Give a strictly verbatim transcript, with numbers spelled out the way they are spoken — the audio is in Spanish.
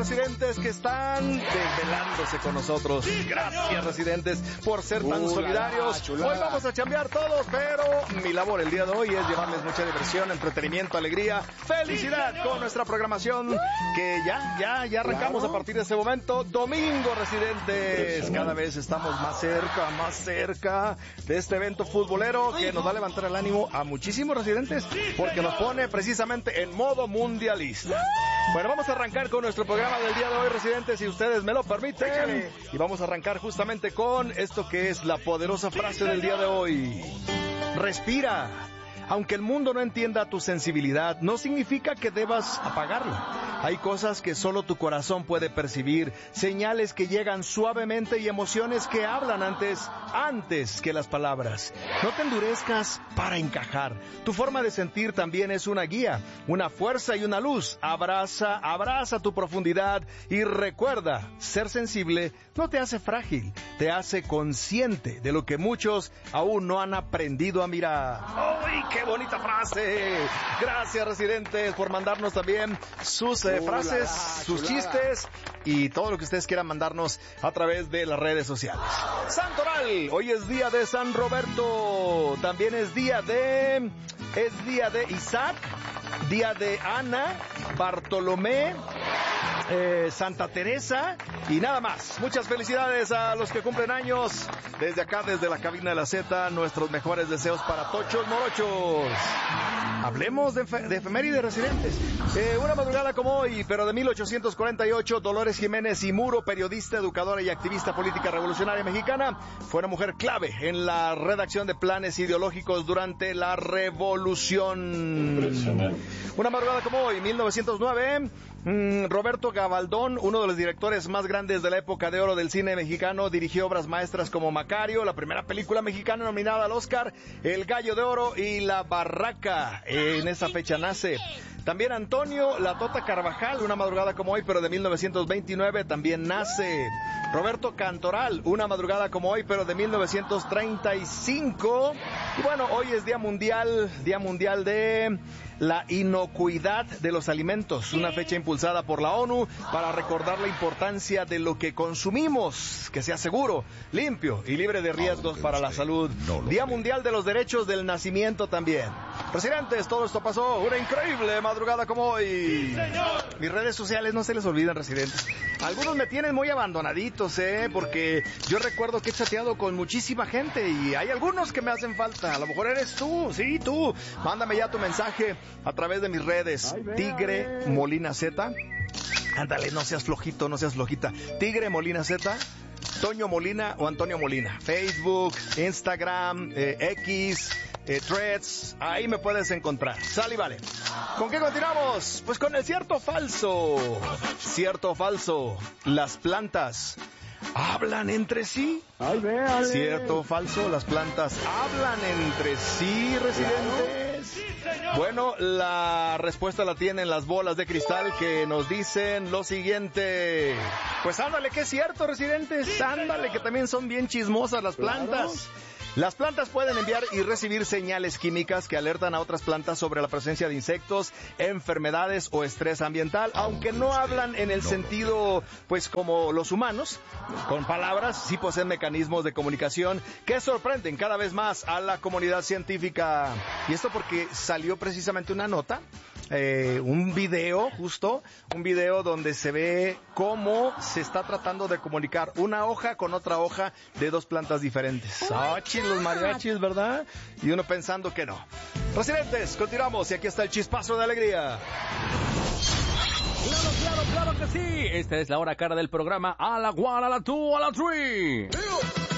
residentes que están desvelándose con nosotros. Gracias, residentes, por ser tan uh, solidarios. Chulada. Hoy vamos a chambear todos, pero mi labor el día de hoy es llevarles mucha diversión, entretenimiento, alegría, felicidad con nuestra programación que ya, ya, ya arrancamos claro. a partir de ese momento. Domingo, residentes. Cada vez estamos más cerca, más cerca de este evento futbolero que nos va a levantar el ánimo a muchísimos residentes porque nos pone precisamente en modo mundialista. Bueno, vamos a arrancar con nuestro programa del día de hoy, residentes, si ustedes me lo permiten. Y vamos a arrancar justamente con esto que es la poderosa frase del día de hoy. Respira. Aunque el mundo no entienda tu sensibilidad, no significa que debas apagarla. Hay cosas que solo tu corazón puede percibir, señales que llegan suavemente y emociones que hablan antes, antes que las palabras. No te endurezcas para encajar. Tu forma de sentir también es una guía, una fuerza y una luz. Abraza, abraza tu profundidad y recuerda, ser sensible no te hace frágil, te hace consciente de lo que muchos aún no han aprendido a mirar. ¡Ay, qué bonita frase! Gracias, residentes, por mandarnos también sus eh, frases, uh, sus chulada. chistes y todo lo que ustedes quieran mandarnos a través de las redes sociales. Santoral, hoy es día de San Roberto, también es día de... es día de Isaac, día de Ana, Bartolomé, Eh, Santa Teresa y nada más. Muchas felicidades a los que cumplen años. Desde acá, desde la cabina de la Z, nuestros mejores deseos para tochos morochos. Hablemos de, efe- de efemérides, residentes. Eh, una madrugada como hoy, pero de mil ochocientos cuarenta y ocho, Dolores Jiménez y Muro, periodista, educadora y activista política revolucionaria mexicana, fue una mujer clave en la redacción de planes ideológicos durante la revolución. Una madrugada como hoy, mil novecientos nueve, mmm, Roberto Gabaldón, uno de los directores más grandes de la época de oro del cine mexicano, dirigió obras maestras como Macario, la primera película mexicana nominada al Oscar, El Gallo de Oro y La Barraca. En esa fecha nace. También Antonio La Tota Carvajal, una madrugada como hoy, pero de mil novecientos veintinueve, también nace. Roberto Cantoral, una madrugada como hoy, pero de mil novecientos treinta y cinco. Y bueno, hoy es Día Mundial, Día Mundial de la Inocuidad de los Alimentos, una fecha impulsada por la ONU para recordar la importancia de lo que consumimos, que sea seguro, limpio y libre de riesgos para la salud. Día Mundial de los Derechos del Nacimiento también. Residentes, todo esto pasó una increíble madrugada como hoy. Mis redes sociales no se les olviden, residentes. Algunos me tienen muy abandonaditos, eh, porque yo recuerdo que he chateado con muchísima gente y hay algunos que me hacen falta. A lo mejor eres tú, sí, tú. Mándame ya tu mensaje a través de mis redes. Tigre Molina Z. Ándale, no seas flojito, no seas flojita. Tigre Molina Z, Toño Molina o Antonio Molina. Facebook, Instagram, eh, X, eh, Threads, ahí me puedes encontrar. Sale y vale. ¿Con qué continuamos? Pues con el cierto o falso. Cierto o falso. Las plantas ¿hablan entre sí? Ay, véale. ¿Cierto o falso? Las plantas hablan entre sí, residentes. Sí, bueno, la respuesta la tienen las bolas de cristal que nos dicen lo siguiente. Pues ándale, que es cierto, residentes. Sí, ándale, que también son bien chismosas las plantas. Claro. Las plantas pueden enviar y recibir señales químicas que alertan a otras plantas sobre la presencia de insectos, enfermedades o estrés ambiental, aunque no hablan en el sentido, pues como los humanos, con palabras, sí poseen mecanismos de comunicación que sorprenden cada vez más a la comunidad científica. Y esto porque salió precisamente una nota, eh, un video justo, un video donde se ve cómo se está tratando de comunicar una hoja con otra hoja de dos plantas diferentes. ¡Ah, los mariachis, ¿verdad? Y uno pensando que no. Residentes, continuamos y aquí está el chispazo de alegría. Claro, claro, claro que sí. Esta es la hora cara del programa. A la one, a la two, a la three.